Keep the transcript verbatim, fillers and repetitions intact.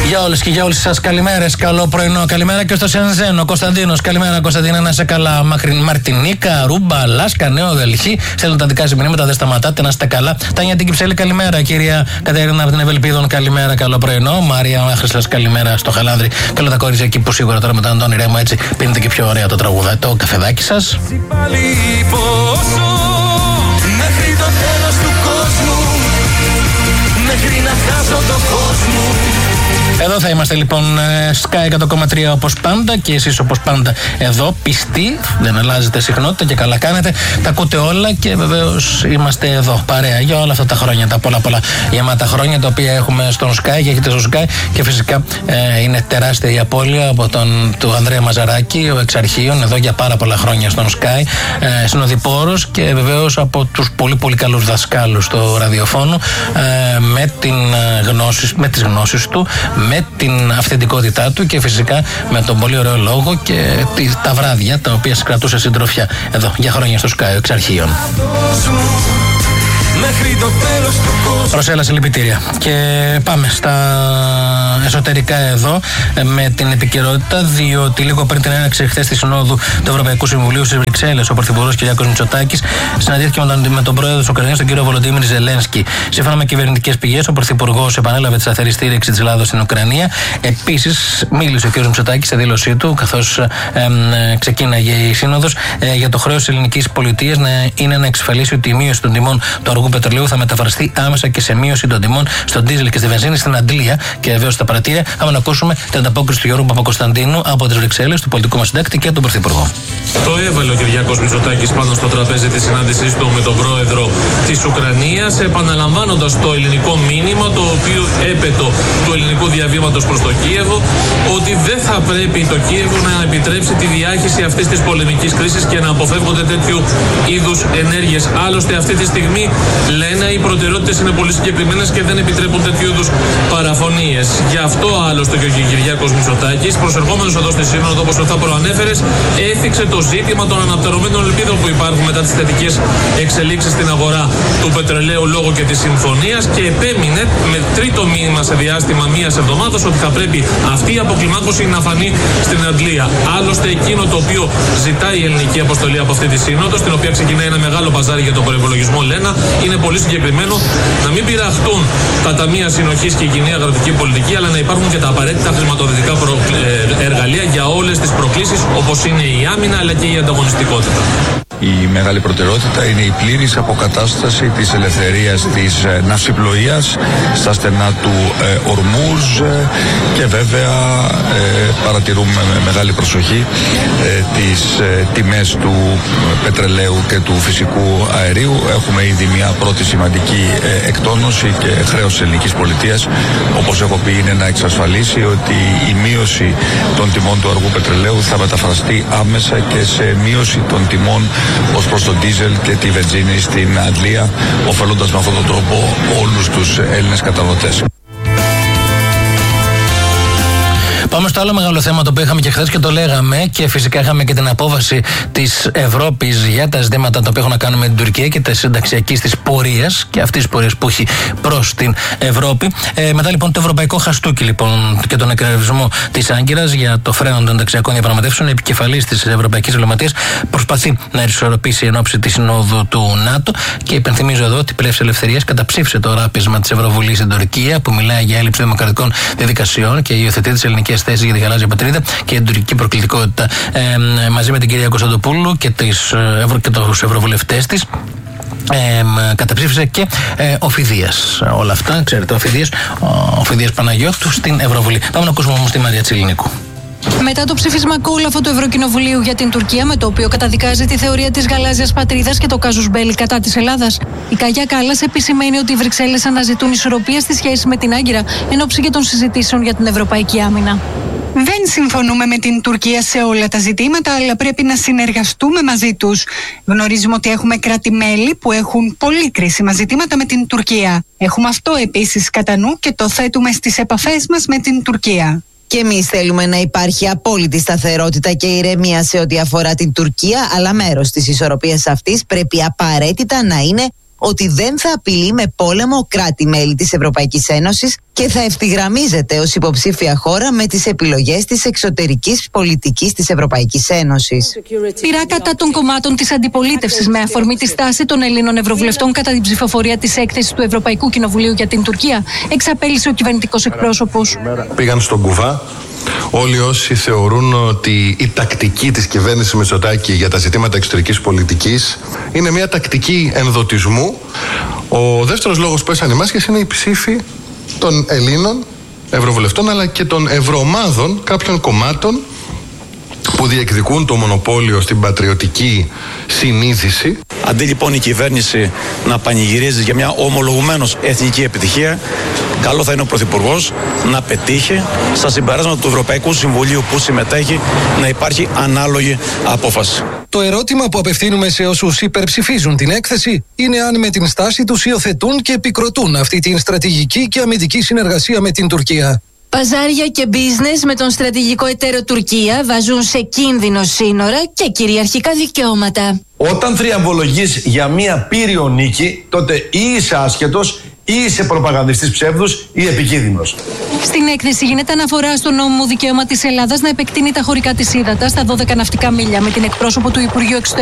Για όλες και για όλους σας καλημέρες, καλό πρωινό. Καλημέρα και στο Σενζένο, Κωνσταντίνος. Καλημέρα Κωνσταντίνα, να είσαι καλά. Μαρτινίκα, Ρούμπα, Λάσκα, Νέο Δελχή. Στέλνουν τα δικά σας μηνύματα, δεν σταματάτε, να είστε καλά. Τάνια την Κυψέλη, καλημέρα. Κυρία Κατερίνα από την Ευελπίδων, καλημέρα, καλό πρωινό. Μαρία Χρυσλάς, καλημέρα στο Χαλάνδρη. Και όλα τα κορίτσια εκεί που σίγουρα τώρα με τον Αντώνη Ρέμο έτσι πίνετε και πιο ωραία το τραγουδάκι, το καφεδάκι σας. Μέχρι το τέλος του κόσμου, μέχρι να χάσω το κόσμο. Εδώ θα είμαστε λοιπόν Sky εκατό κόμμα τρία όπως πάντα και εσείς όπως πάντα εδώ πιστοί, δεν αλλάζετε συχνότητα και καλά κάνετε, τα ακούτε όλα και βεβαίως είμαστε εδώ παρέα για όλα αυτά τα χρόνια, τα πολλά πολλά γεμάτα χρόνια τα οποία έχουμε στον Sky και έχετε στο Sky και φυσικά ε, είναι τεράστια η απώλεια από τον του Ανδρέα Μαζαράκη, ο εξαρχείων εδώ για πάρα πολλά χρόνια στον Sky, ε, συνοδοιπόρος και βεβαίως από τους πολύ πολύ καλούς δασκάλους του ραδιοφώνου ε, με, την γνώση, με τις γνώσεις του, με την αυθεντικότητά του και φυσικά με τον πολύ ωραίο λόγο και τα βράδια τα οποία κρατούσε συντροφιά εδώ για χρόνια στο Sky εξ αρχείων. Προσέλα συλληπιτήρια. Και πάμε στα εσωτερικά εδώ με την επικαιρότητα, διότι λίγο πριν την έναρξη χθες τη Συνόδου του Ευρωπαϊκού Συμβουλίου στις Βρυξέλλες, ο Πρωθυπουργός Κυριάκος Μητσοτάκης συναντήθηκε με τον, με τον πρόεδρο της Ουκρανίας, τον κύριο Βολοντίμιρ Ζελένσκι. Σύμφωνα με κυβερνητικές πηγές, ο Πρωθυπουργός επανέλαβε τη σταθερή στήριξη της Ελλάδος στην Ουκρανία. Επίσης, μίλησε ο κύριος Μητσοτάκης σε δήλωσή του, καθώς ε, ε, ξεκίναγε η Σύνοδος, ε, για το χρέος της ελληνικής πολιτείας να είναι να εξασφαλίσει ότι η μείωση των τιμών του αργού πετρελαίου θα μεταφραστεί άμεσα και σε μείωση των τιμών στον ντίζελ και στη βενζίνη στην Αντλία και βεβαίως στα πρατήρια. Πάμε να ακούσουμε την ανταπόκριση του Γιώργου Παπακοσταντίνου από τις Βρυξέλλες, του πολιτικού μας συντάκτη και τον Πρωθυπουργό. Το έβαλε ο Κυριάκος Μητσοτάκης πάνω στο τραπέζι της συνάντησής του με τον πρόεδρο της Ουκρανίας, επαναλαμβάνοντας το ελληνικό μήνυμα, το οποίο έπετο του ελληνικού διαβήματος προς το Κίεβο, ότι δεν θα πρέπει το Κίεβο να επιτρέψει τη διάχυση αυτής της πολεμικής κρίσης και να αποφεύγονται τέτοιου είδους ενέργειες. Άλλωστε, αυτή τη στιγμή λένε οι προτεραιότητες είναι πολύ συγκεκριμένες και δεν επιτρέπουν τέτοιου είδους παραφωνίες. Γι' αυτό άλλωστε και ο Κυριάκος Μητσοτάκης, προσερχόμενος εδώ στη Σύνοδο, όπως θα προανέφερες, έθιξε το ζήτημα των αναπτερωμένων ελπίδων που υπάρχουν μετά τις θετικές εξελίξεις στην αγορά του πετρελαίου λόγω και της συμφωνίας και επέμεινε με τρίτο μήνυμα σε διάστημα μίας εβδομάδας ότι θα πρέπει αυτή η αποκλιμάκωση να φανεί στην Αντλία. Άλλωστε, εκείνο το οποίο ζητάει η ελληνική αποστολή από αυτή τη Σύνοδο, στην οποία ξεκινάει ένα μεγάλο παζάρι για τον προϋπολογισμό, Λένα, είναι πολύ συγκεκριμένο να μην πειραχτούν τα ταμεία συνοχής και η κοινή αγροτική πολιτική, αλλά να υπάρχουν και τα απαραίτητα χρηματοδοτικά προ... εργαλεία για όλες τις προκλήσεις, όπως είναι η άμυνα αλλά και η ανταγωνιστικότητα. Η μεγάλη προτεραιότητα είναι η πλήρης αποκατάσταση της ελευθερίας της ε, ναυσιπλοείας στα στενά του ε, Ορμούζ ε, και βέβαια ε, παρατηρούμε με μεγάλη προσοχή ε, τις ε, τιμές του πετρελαίου και του φυσικού αερίου. Έχουμε ήδη μια πρώτη σημαντική ε, εκτόνωση και χρέος της ελληνικής πολιτείας, όπως έχω πει, είναι να εξασφαλίσει ότι η μείωση των τιμών του αργού πετρελαίου θα μεταφραστεί άμεσα και σε μείωση των τιμών ως προς τον ντίζελ και τη βενζίνη στην Αντλία, ωφελώντας με αυτόν τον τρόπο όλους τους Έλληνες καταναλωτές. Πάμε στο άλλο μεγάλο θέμα το οποίο είχαμε και χθες και το λέγαμε και φυσικά είχαμε και την απόφαση της Ευρώπης για τα ζητήματα τα οποία έχουν να κάνουν με την Τουρκία και τη συνταξιακή της πορείας και αυτής της πορείας που έχει προς την Ευρώπη. Ε, μετά λοιπόν το ευρωπαϊκό χαστούκι λοιπόν και τον εκρεβισμό της Άγκυρας για το φρένο των ενταξιακών διαπραγματεύσεων, η επικεφαλής της Ευρωπαϊκής Διπλωματίας προσπαθεί να ισορροπήσει εν ώψη της Συνόδου του ΝΑΤΟ και υπενθυμίζω εδώ ότι η Πλεύση Ελευθερίας καταψήφισε το ράπισμα της Ευρωβουλής στην Τουρκία που μιλάει για έλλειψη δημοκρατικών διαδικασιών και υιοθετεί τις ελληνικές θέσεις για τη γαλάζια πατρίδα και την τουρκική προκλητικότητα ε, μαζί με την κυρία Κωνσταντοπούλου και, τις, ε, και τους ευρωβουλευτές της. Ε, καταψήφισε και ε, ο Φιδίας. Όλα αυτά, ξέρετε, ο Φιδίας, ο Φιδίας Παναγιώτου στην Ευρωβουλή. Πάμε να ακούσουμε όμως τη Μαρία Τσιλινίκου. Μετά το ψήφισμα κόλαφο του Ευρωκοινοβουλίου για την Τουρκία, με το οποίο καταδικάζει τη θεωρία της γαλάζιας πατρίδας και το κάζους μπέλι κατά της Ελλάδας, η Καγιά Κάλλας επισημαίνει ότι οι Βρυξέλλες αναζητούν ισορροπία στη σχέση με την Άγκυρα εν ώψη και των συζητήσεων για την ευρωπαϊκή άμυνα. Δεν συμφωνούμε με την Τουρκία σε όλα τα ζητήματα, αλλά πρέπει να συνεργαστούμε μαζί τους. Γνωρίζουμε ότι έχουμε κράτη-μέλη που έχουν πολύ κρίσιμα ζητήματα με την Τουρκία. Έχουμε αυτό επίσης κατά νου και το θέτουμε στις επαφές μας με την Τουρκία. Και εμείς θέλουμε να υπάρχει απόλυτη σταθερότητα και ηρεμία σε ό,τι αφορά την Τουρκία, αλλά μέρος της ισορροπίας αυτής πρέπει απαραίτητα να είναι ότι δεν θα απειλεί με πόλεμο κράτη-μέλη της Ευρωπαϊκής Ένωσης και θα ευθυγραμμίζεται ως υποψήφια χώρα με τις επιλογές της εξωτερικής πολιτικής της Ευρωπαϊκής Ένωσης. Πειρά κατά των κομμάτων της αντιπολίτευσης με αφορμή τη στάση των Ελλήνων Ευρωβουλευτών κατά την ψηφοφορία της έκθεσης του Ευρωπαϊκού Κοινοβουλίου για την Τουρκία, εξαπέλυσε ο κυβερνητικός εκπρόσωπος. Πήγαν στον κουβά. Όλοι όσοι θεωρούν ότι η τακτική της κυβέρνησης Μητσοτάκη για τα ζητήματα εξωτερικής πολιτικής είναι μια τακτική ενδοτισμού, ο δεύτερος λόγος που έσαν οι μάσκες είναι η ψήφη των Ελλήνων Ευρωβουλευτών αλλά και των ευρωομάδων κάποιων κομμάτων που διεκδικούν το μονοπόλιο στην πατριωτική συνείδηση. Αντί λοιπόν η κυβέρνηση να πανηγυρίζει για μια ομολογουμένως εθνική επιτυχία, καλό θα είναι ο Πρωθυπουργός να πετύχει στα συμπεράσματα του Ευρωπαϊκού Συμβουλίου που συμμετέχει να υπάρχει ανάλογη απόφαση. Το ερώτημα που απευθύνουμε σε όσους υπερψηφίζουν την έκθεση είναι αν με την στάση τους υιοθετούν και επικροτούν αυτή την στρατηγική και αμυντική συνεργασία με την Τουρκία. Παζάρια και business με τον στρατηγικό εταίρο Τουρκία βάζουν σε κίνδυνο σύνορα και κυριαρχικά δικαιώματα. Όταν θριαμβολογείς για μία πύριο νίκη, τότε ή είσαι άσχετος ή είσαι προπαγανδιστής ψεύδους ή επικίνδυνος. Στην έκθεση γίνεται αναφορά στο νόμιμο δικαίωμα της Ελλάδας να επεκτείνει τα χωρικά της ύδατα στα δώδεκα ναυτικά μίλια, με την εκπρόσωπο του Υπουργείου Εξωτερικών